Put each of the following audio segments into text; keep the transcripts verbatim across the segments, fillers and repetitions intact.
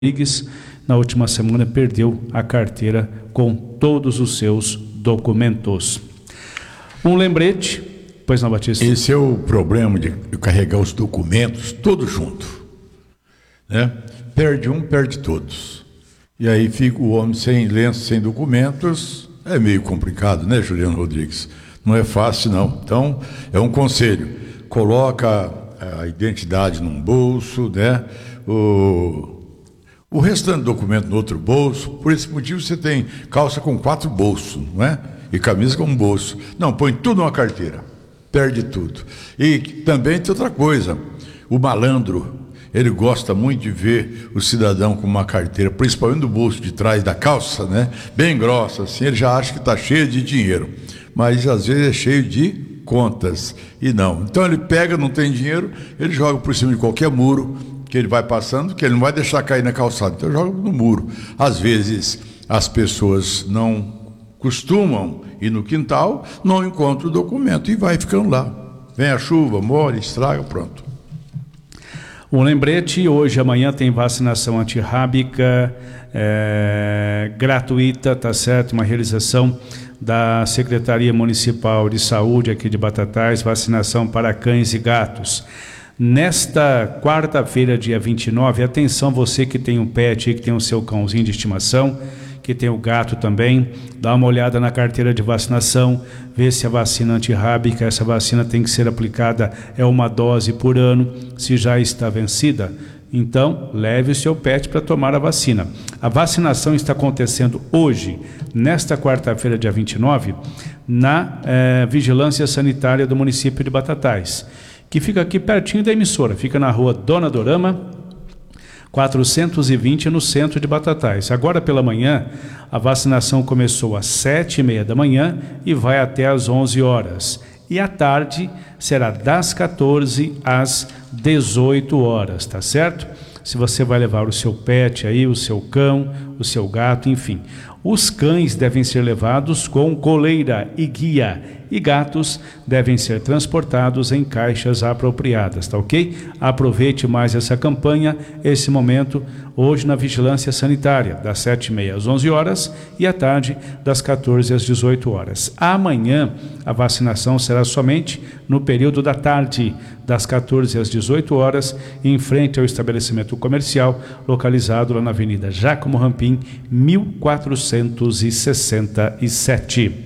Rodrigues, na última semana, perdeu a carteira com todos os seus documentos. Um lembrete, pois não, Batista? Esse é o problema de carregar os documentos todos juntos, né? Perde um, perde todos. E aí fica o homem sem lenço, sem documentos. É meio complicado, né, Juliano Rodrigues? Não é fácil, não. Então, é um conselho. Coloca a identidade num bolso, né? O... O restante do documento no outro bolso. Por esse motivo você tem calça com quatro bolsos, não é? E camisa com um bolso. Não, põe tudo numa carteira, perde tudo. E também tem outra coisa, o malandro, ele gosta muito de ver o cidadão com uma carteira, principalmente no bolso de trás da calça, né? Bem grossa, assim, ele já acha que está cheio de dinheiro, mas às vezes é cheio de contas, e não. Então ele pega, não tem dinheiro, ele joga por cima de qualquer muro que ele vai passando, que ele não vai deixar cair na calçada, então joga no muro. Às vezes as pessoas não costumam ir no quintal, não encontram o documento e vai ficando lá. Vem a chuva, molha, estraga, pronto. Um lembrete, hoje e amanhã tem vacinação antirrábica é, gratuita, tá certo? Uma realização da Secretaria Municipal de Saúde aqui de Batatais, vacinação para cães e gatos. Nesta quarta-feira, dia vinte e nove, atenção você que tem um pet, que tem o seu cãozinho de estimação, que tem o gato também, dá uma olhada na carteira de vacinação, vê se a vacina antirrábica, essa vacina tem que ser aplicada, é uma dose por ano, se já está vencida, então leve o seu pet para tomar a vacina. A vacinação está acontecendo hoje, nesta quarta-feira, dia vinte e nove, na eh, Vigilância Sanitária do município de Batatais, que fica aqui pertinho da emissora, fica na rua Dona Dorama, quatrocentos e vinte, no centro de Batatais. Agora pela manhã, a vacinação começou às sete e meia da manhã e vai até às onze horas. E à tarde será das quatorze às dezoito horas, tá certo? Se você vai levar o seu pet aí, o seu cão, o seu gato, enfim. Os cães devem ser levados com coleira e guia, e gatos devem ser transportados em caixas apropriadas, tá ok? Aproveite mais essa campanha, esse momento, hoje na Vigilância Sanitária, das sete e meia às onze horas e à tarde, das quatorze às dezoito horas. Amanhã, a vacinação será somente no período da tarde, das quatorze às dezoito horas, em frente ao estabelecimento comercial, localizado lá na Avenida Giacomo Rampim, mil quatrocentos e sessenta e sete.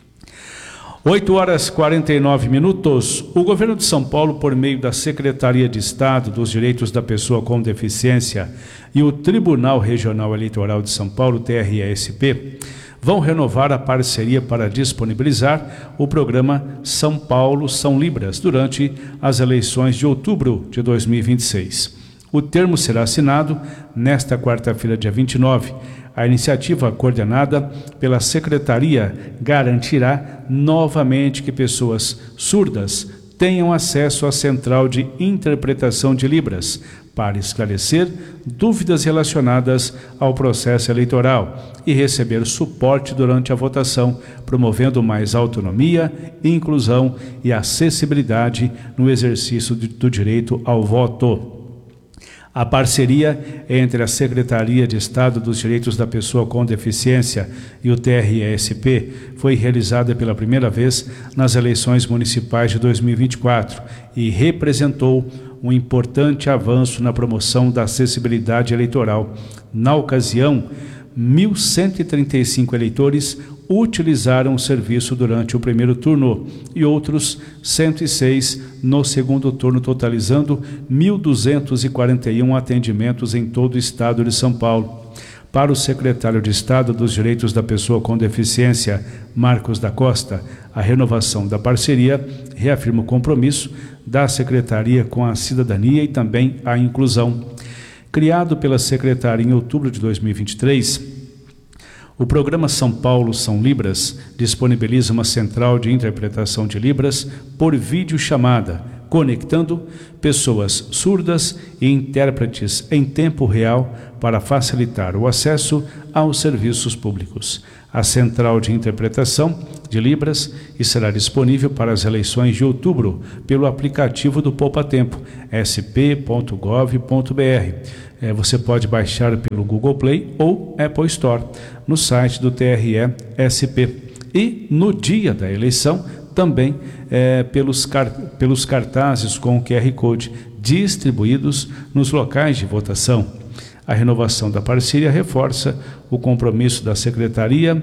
oito horas e quarenta e nove minutos. O governo de São Paulo, por meio da Secretaria de Estado dos Direitos da Pessoa com Deficiência e o Tribunal Regional Eleitoral de São Paulo, T R E S P, vão renovar a parceria para disponibilizar o programa São Paulo São Libras durante as eleições de outubro de dois mil e vinte e seis. O termo será assinado nesta quarta-feira, dia vinte e nove. A iniciativa coordenada pela Secretaria garantirá novamente que pessoas surdas tenham acesso à Central de Interpretação de Libras para esclarecer dúvidas relacionadas ao processo eleitoral e receber suporte durante a votação, promovendo mais autonomia, inclusão e acessibilidade no exercício do direito ao voto. A parceria entre a Secretaria de Estado dos Direitos da Pessoa com Deficiência e o T R E S P foi realizada pela primeira vez nas eleições municipais de dois mil e vinte e quatro e representou um importante avanço na promoção da acessibilidade eleitoral. Na ocasião, mil cento e trinta e cinco eleitores utilizaram o serviço durante o primeiro turno e outros cento e seis no segundo turno, totalizando mil duzentos e quarenta e um atendimentos em todo o estado de São Paulo. Para o secretário de Estado dos Direitos da Pessoa com Deficiência, Marcos da Costa, a renovação da parceria reafirma o compromisso da Secretaria com a cidadania e também a inclusão. Criado pela Secretaria em outubro de dois mil e vinte e três, o programa São Paulo São Libras disponibiliza uma central de interpretação de Libras por videochamada conectando pessoas surdas e intérpretes em tempo real para facilitar o acesso aos serviços públicos. A Central de Interpretação de Libras estará disponível para as eleições de outubro pelo aplicativo do Poupa Tempo, s p ponto gov ponto b r. É, você pode baixar pelo Google Play ou Apple Store, no site do T R E S P. E no dia da eleição, também é, pelos, car pelos cartazes com o Q R Code distribuídos nos locais de votação. A renovação da parceria reforça o compromisso da Secretaria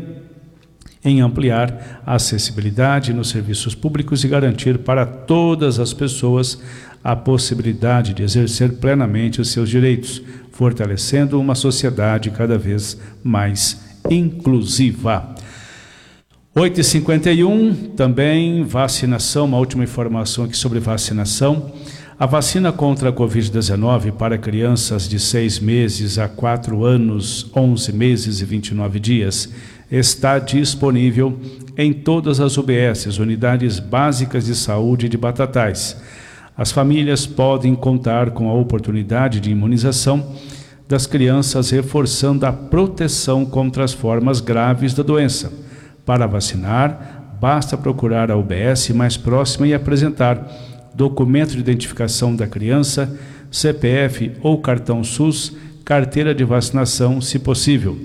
em ampliar a acessibilidade nos serviços públicos e garantir para todas as pessoas a possibilidade de exercer plenamente os seus direitos, fortalecendo uma sociedade cada vez mais inclusiva. oito e cinquenta e um, também vacinação, uma última informação aqui sobre vacinação. A vacina contra a covid dezenove para crianças de seis meses a quatro anos, onze meses e vinte e nove dias está disponível em todas as U B Ss, Unidades Básicas de Saúde de Batatais. As famílias podem contar com a oportunidade de imunização das crianças, reforçando a proteção contra as formas graves da doença. Para vacinar, basta procurar a U B S mais próxima e apresentar documento de identificação da criança, C P F ou cartão SUS, carteira de vacinação, se possível.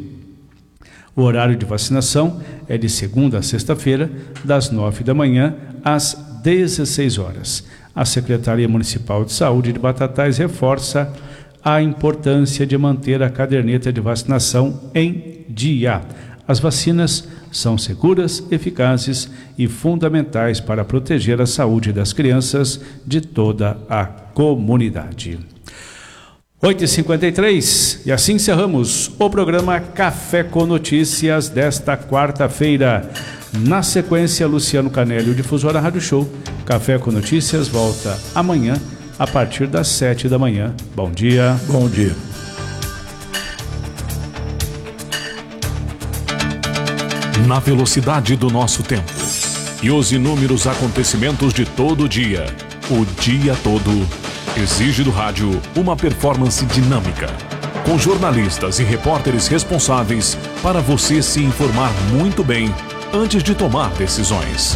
O horário de vacinação é de segunda a sexta-feira, das nove da manhã às dezesseis horas. A Secretaria Municipal de Saúde de Batatais reforça a importância de manter a caderneta de vacinação em dia. As vacinas são seguras, eficazes e fundamentais para proteger a saúde das crianças de toda a comunidade. oito e cinquenta e três, e assim encerramos o programa Café com Notícias desta quarta-feira. Na sequência, Luciano Canelli, o difusor da Rádio Show. Café com Notícias volta amanhã a partir das sete da manhã. Bom dia. Bom dia. Na velocidade do nosso tempo e os inúmeros acontecimentos de todo o dia, o dia todo, exige do rádio uma performance dinâmica, com jornalistas e repórteres responsáveis para você se informar muito bem antes de tomar decisões.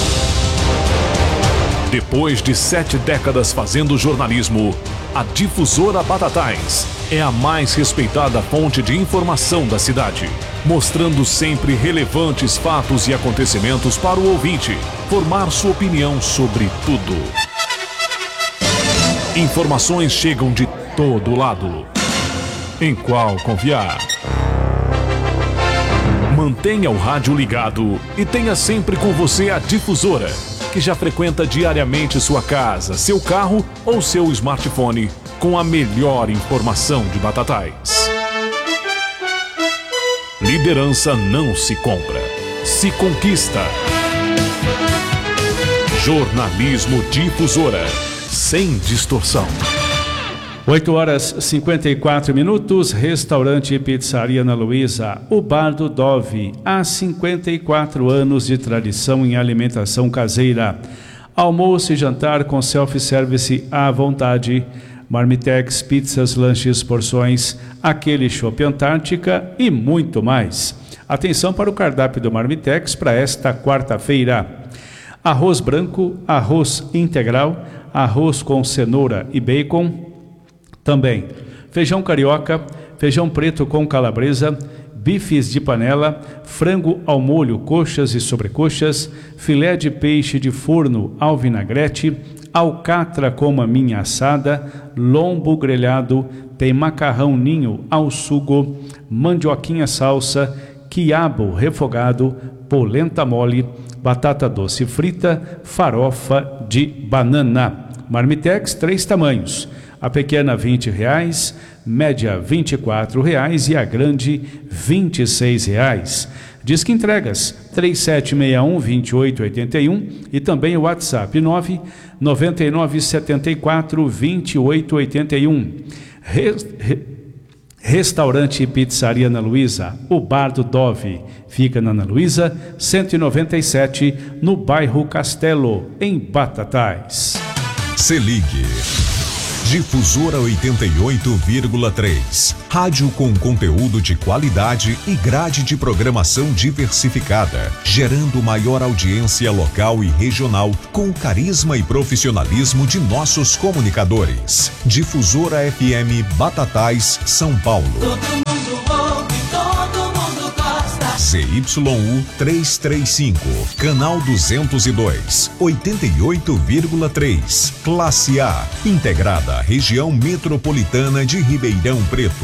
Depois de sete décadas fazendo jornalismo, a Difusora Batatais é a mais respeitada fonte de informação da cidade, mostrando sempre relevantes fatos e acontecimentos para o ouvinte formar sua opinião sobre tudo. Informações chegam de todo lado. Em qual confiar? Mantenha o rádio ligado e tenha sempre com você a Difusora, que já frequenta diariamente sua casa, seu carro ou seu smartphone com a melhor informação de Batatais. Liderança não se compra, se conquista. Jornalismo Difusora, sem distorção. oito horas e cinquenta e quatro minutos, restaurante e pizzaria Ana Luísa, o Bar do Dove, há cinquenta e quatro anos de tradição em alimentação caseira. Almoço e jantar com self-service à vontade, marmitex, pizzas, lanches, porções, aquele chopp Antártica e muito mais. Atenção para o cardápio do Marmitex para esta quarta-feira. Arroz branco, arroz integral, arroz com cenoura e bacon. Também feijão carioca, feijão preto com calabresa, bifes de panela, frango ao molho, coxas e sobrecoxas, filé de peixe de forno ao vinagrete, alcatra com maminha assada, lombo grelhado, tem macarrão ninho ao sugo, mandioquinha salsa, quiabo refogado, polenta mole, batata doce frita, farofa de banana. Marmitex, três tamanhos. A pequena vinte reais, média vinte e quatro reais e a grande vinte e seis reais. Disque entregas três sete seis um, dois oito oito um e também o WhatsApp nove nove nove sete quatro, dois oito oito um. Re, re, Restaurante e Pizzaria Ana Luísa, o Bar do Dove, fica na Ana Luísa, cento e noventa e sete, no bairro Castelo, em Batatais. Se ligue. Difusora oitenta e oito vírgula três. Rádio com conteúdo de qualidade e grade de programação diversificada, gerando maior audiência local e regional com o carisma e profissionalismo de nossos comunicadores. Difusora F M Batatais, São Paulo. Todo mundo ouve, todo mundo gosta. Z Y U trezentos e trinta e cinco, canal duzentos e dois, oitenta e oito vírgula três, classe A, integrada à região metropolitana de Ribeirão Preto.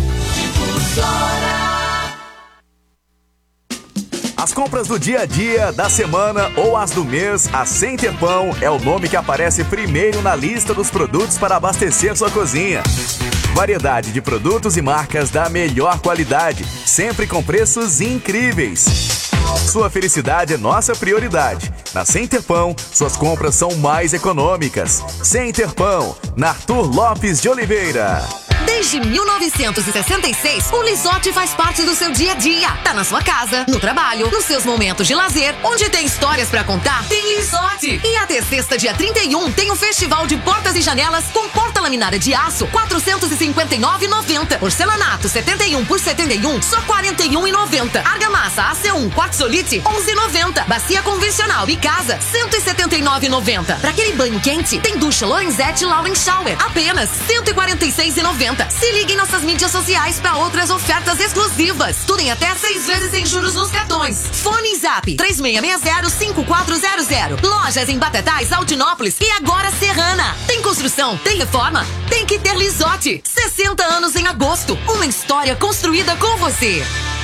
As compras do dia a dia, da semana ou as do mês, a Center Pão é o nome que aparece primeiro na lista dos produtos para abastecer sua cozinha. Variedade de produtos e marcas da melhor qualidade, sempre com preços incríveis. Sua felicidade é nossa prioridade. Na Center Pão, suas compras são mais econômicas. Center Pão, na Arthur Lopes de Oliveira. Desde mil novecentos e sessenta e seis, o Lisotti faz parte do seu dia a dia. Tá na sua casa, no trabalho, nos seus momentos de lazer. Onde tem histórias pra contar, tem Lisotti. E até sexta, dia trinta e um, tem o Festival de Portas e Janelas com porta laminada de aço, quatrocentos e cinquenta e nove reais e noventa centavos. Porcelanato setenta e um por setenta e um, só quarenta e um reais e noventa centavos. Argamassa A C um Quartzolite, onze reais e noventa centavos. Bacia convencional e casa, cento e setenta e nove reais e noventa centavos. Pra aquele banho quente, tem ducha Lorenzetti Lauren Shower, apenas cento e quarenta e seis reais e noventa centavos. Se ligue em nossas mídias sociais para outras ofertas exclusivas. Tudo em até seis vezes sem juros nos cartões. Fone Zap três seis seis zero, cinco quatro zero zero. Lojas em Batatais, Altinópolis e agora Serrana. Tem construção, tem reforma, tem que ter Lisotti. sessenta anos em agosto. Uma história construída com você.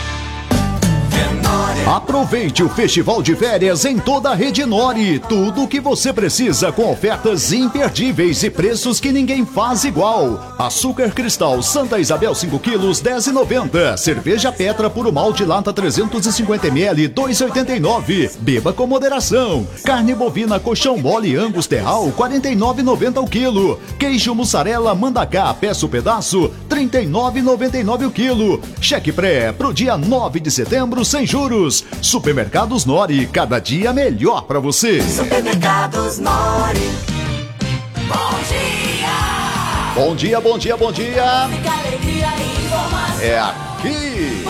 Aproveite o festival de férias em toda a rede Nori. Tudo o que você precisa com ofertas imperdíveis e preços que ninguém faz igual. Açúcar cristal Santa Isabel cinco quilos, dez reais e noventa centavos. Cerveja Petra puro malte lata trezentos e cinquenta mililitros, dois reais e oitenta e nove centavos. Beba com moderação. Carne bovina colchão mole Angus Terral, quarenta e nove reais e noventa centavos o quilo. Queijo mussarela Mandacá, peça o pedaço, trinta e nove reais e noventa e nove centavos o quilo. Cheque pré pro dia nove de setembro sem juros. Supermercados Nori, cada dia melhor pra você. Supermercados Nori. Bom dia! Bom dia, bom dia, bom dia. Música, alegria e informação. É aqui.